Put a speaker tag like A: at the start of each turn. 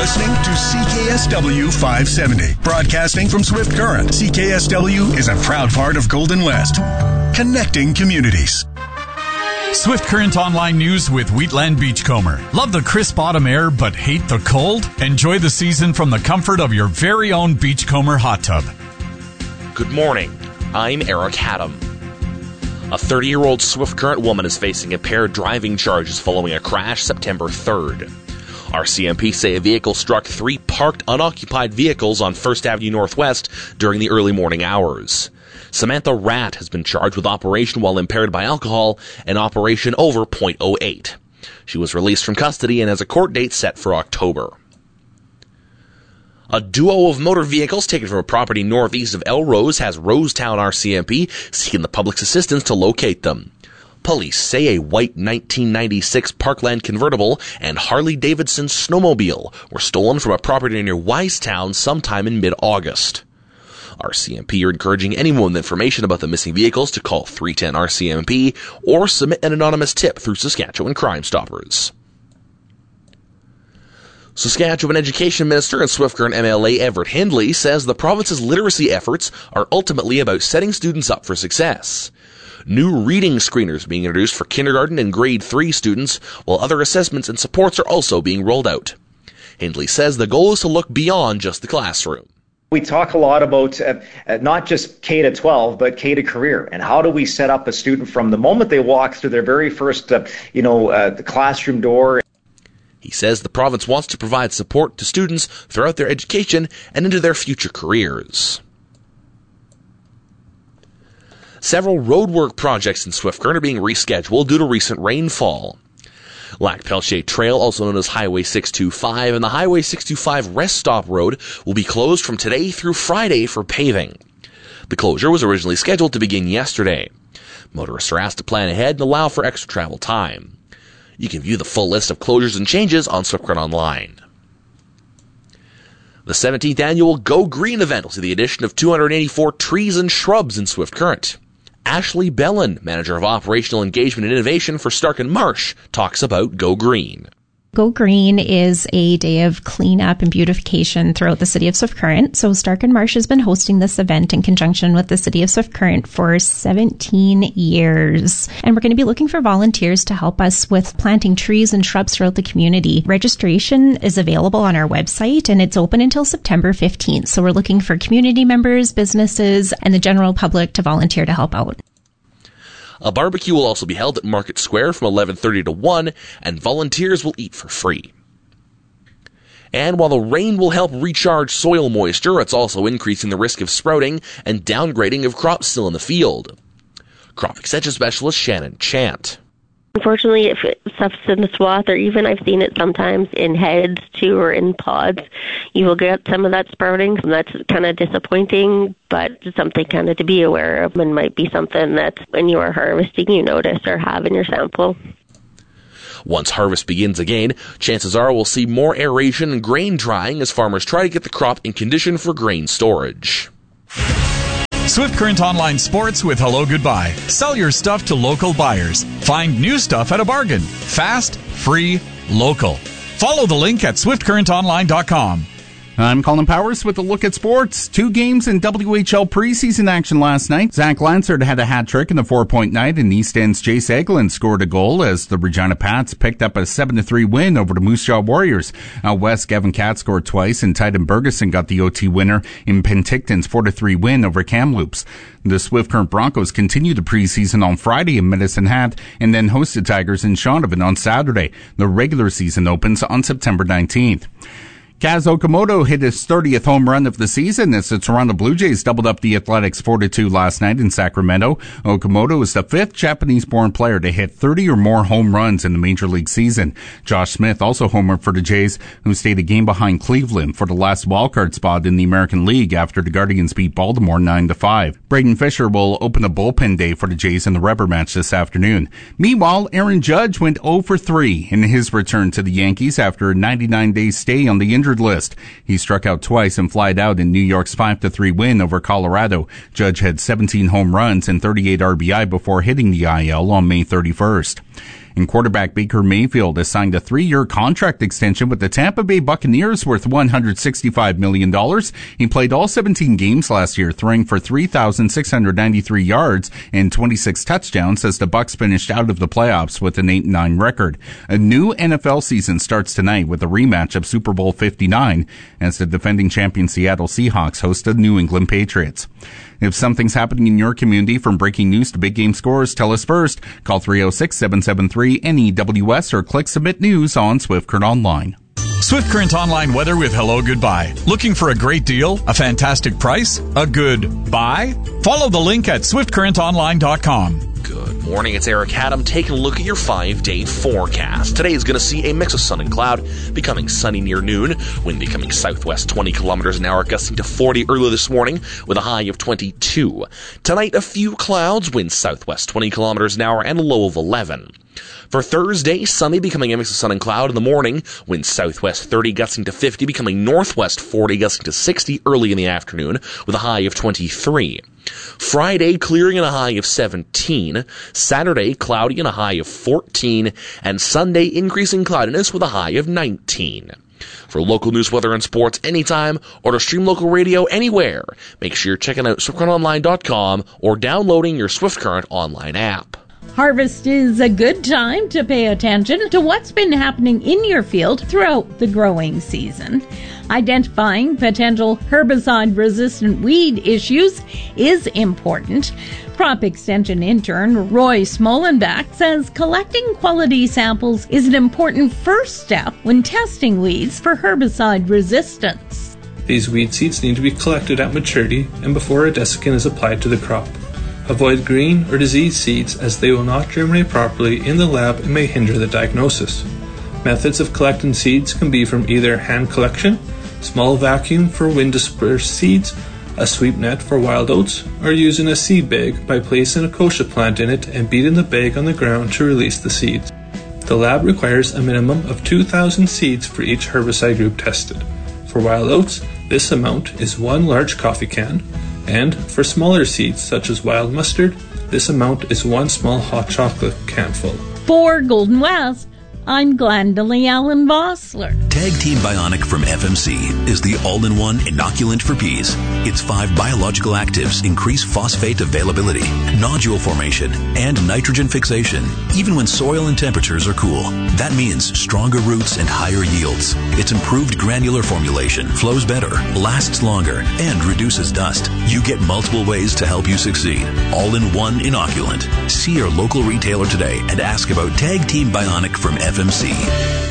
A: listening to CKSW 570. Broadcasting from Swift Current, CKSW is a proud part of Golden West. Connecting communities.
B: Swift Current Online News with Wheatland Beachcomber. Love the crisp autumn air but hate the cold? Enjoy the season from the comfort of your very own Beachcomber hot tub. Good morning. I'm Eric Haddam. A 30-year-old Swift Current woman is facing impaired driving charges following a crash September 3rd. RCMP say a vehicle struck 3 parked unoccupied vehicles on 1st Avenue Northwest during the early morning hours. Samantha Ratt has been charged with operation while impaired by alcohol and operation over .08. She was released from custody and has a court date set for October. A duo of motor vehicles taken from a property northeast of Elrose has Rosetown RCMP seeking the public's assistance to locate them. Police say a white 1996 Parkland convertible and Harley-Davidson snowmobile were stolen from a property near Wisetown sometime in mid-August. RCMP are encouraging anyone with information about the missing vehicles to call 310-RCMP or submit an anonymous tip through Saskatchewan Crime Stoppers. Saskatchewan Education Minister and Swift Current MLA Everett Hindley says the province's literacy efforts are ultimately about setting students up for success. New reading screeners being introduced for kindergarten and grade 3 students, while other assessments and supports are also being rolled out. Hindley says the goal is to look beyond just the classroom.
C: We talk a lot about not just K to 12, but K to career, and how do we set up a student from the moment they walk through their very first, the classroom door.
B: He says the province wants to provide support to students throughout their education and into their future careers. Several roadwork projects in Swift Current are being rescheduled due to recent rainfall. Lac Peltier Trail, also known as Highway 625, and the Highway 625 Rest Stop Road will be closed from today through Friday for paving. The closure was originally scheduled to begin yesterday. Motorists are asked to plan ahead and allow for extra travel time. You can view the full list of closures and changes on Swift Current Online. The 17th annual Go Green event will see the addition of 284 trees and shrubs in Swift Current. Ashley Bellin, Manager of Operational Engagement and Innovation for Stark and Marsh, talks about Go Green.
D: Go Green is a day of cleanup and beautification throughout the city of Swift Current. So Stark and Marsh has been hosting this event in conjunction with the city of Swift Current for 17 years. And we're going to be looking for volunteers to help us with planting trees and shrubs throughout the community. Registration is available on our website and it's open until September 15th. So we're looking for community members, businesses, and the general public to volunteer to help out.
B: A barbecue will also be held at Market Square from 11:30 to 1, and volunteers will eat for free. And while the rain will help recharge soil moisture, it's also increasing the risk of sprouting and downgrading of crops still in the field. Crop extension specialist Shannon Chant.
E: Unfortunately, if stuff's in the swath, or even I've seen it sometimes in heads too, or in pods, you will get some of that sprouting. And that's kind of disappointing, but something kind of to be aware of, and might be something that when you are harvesting you notice or have in your sample.
B: Once harvest begins again, chances are we'll see more aeration and grain drying as farmers try to get the crop in condition for grain storage. Swift Current Online Sports with Hello Goodbye. Sell your stuff to local buyers. Find new stuff at a bargain. Fast, free, local. Follow the link at swiftcurrentonline.com.
F: I'm Colin Powers with a look at sports. 2 games in WHL preseason action last night. Zach Lansard had a hat trick in the 4-point night, and East End's Jace Eglin scored a goal as the Regina Pats picked up a 7-3 win over the Moose Jaw Warriors. Out west, Gavin Katz scored twice, and Titan Bergeson got the OT winner in Penticton's 4-3 win over Kamloops. The Swift Current Broncos continue the preseason on Friday in Medicine Hat and then host the Tigers in Shaunavon on Saturday. The regular season opens on September 19th. Kaz Okamoto hit his 30th home run of the season as the Toronto Blue Jays doubled up the Athletics 4-2 last night in Sacramento. Okamoto is the 5th Japanese-born player to hit 30 or more home runs in the Major League season. Josh Smith also homered for the Jays, who stayed a game behind Cleveland for the last wildcard spot in the American League after the Guardians beat Baltimore 9-5. Braden Fisher will open a bullpen day for the Jays in the rubber match this afternoon. Meanwhile, Aaron Judge went 0-3 in his return to the Yankees after a 99-day stay on the injured list. He struck out twice and flied out in New York's 5-3 win over Colorado. Judge had 17 home runs and 38 RBI before hitting the IL on May 31st. And quarterback Baker Mayfield has signed a 3-year contract extension with the Tampa Bay Buccaneers worth $165 million. He played all 17 games last year, throwing for 3,693 yards and 26 touchdowns as the Bucs finished out of the playoffs with an 8-9 record. A new NFL season starts tonight with a rematch of Super Bowl 59 as the defending champion Seattle Seahawks host the New England Patriots. If something's happening in your community, from breaking news to big game scores, tell us first. Call 306-773-NEWS or click Submit News on Swift Current Online.
B: Swift Current Online weather with Hello Goodbye. Looking for a great deal, a fantastic price, a good buy? Follow the link at swiftcurrentonline.com.
G: Good morning, it's Eric Haddam taking a look at your 5-day forecast. Today is going to see a mix of sun and cloud, becoming sunny near noon, wind becoming southwest 20 kilometers an hour, gusting to 40 early this morning with a high of 22. Tonight, a few clouds, wind southwest 20 kilometers an hour, and a low of 11. For Thursday, sunny, becoming a mix of sun and cloud in the morning, wind southwest 30, gusting to 50, becoming northwest 40, gusting to 60 early in the afternoon, with a high of 23. Friday, clearing and a high of 17. Saturday, cloudy and a high of 14. And Sunday, increasing cloudiness with a high of 19. For local news, weather, and sports anytime, or to stream local radio anywhere, make sure you're checking out SwiftCurrentOnline.com or downloading your Swift Current Online app.
H: Harvest is a good time to pay attention to what's been happening in your field throughout the growing season. Identifying potential herbicide-resistant weed issues is important. Crop Extension intern Roy Smolenbeck says collecting quality samples is an important first step when testing weeds for herbicide resistance.
I: These weed seeds need to be collected at maturity and before a desiccant is applied to the crop. Avoid green or diseased seeds as they will not germinate properly in the lab and may hinder the diagnosis. Methods of collecting seeds can be from either hand collection, small vacuum for wind dispersed seeds, a sweep net for wild oats, or using a seed bag by placing a kochia plant in it and beating the bag on the ground to release the seeds. The lab requires a minimum of 2,000 seeds for each herbicide group tested. For wild oats, this amount is 1 large coffee can, and for smaller seeds such as wild mustard, this amount is 1 small hot chocolate canful.
H: For Golden West, I'm Glendalee Allen Vossler.
J: Tag Team Bionic from FMC is the all-in-one inoculant for peas. Its 5 biological actives increase phosphate availability, nodule formation, and nitrogen fixation, even when soil and temperatures are cool. That means stronger roots and higher yields. Its improved granular formulation flows better, lasts longer, and reduces dust. You get multiple ways to help you succeed. All-in-one inoculant. See your local retailer today and ask about Tag Team Bionic from FMC.